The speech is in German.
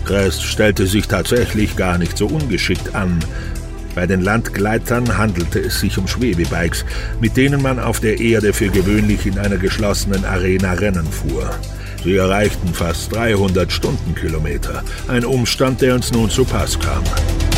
Rest stellte sich tatsächlich gar nicht so ungeschickt an. Bei den Landgleitern handelte es sich um Schwebebikes, mit denen man auf der Erde für gewöhnlich in einer geschlossenen Arena Rennen fuhr. Sie erreichten fast 300 Stundenkilometer, ein Umstand, der uns nun zu Pass kam.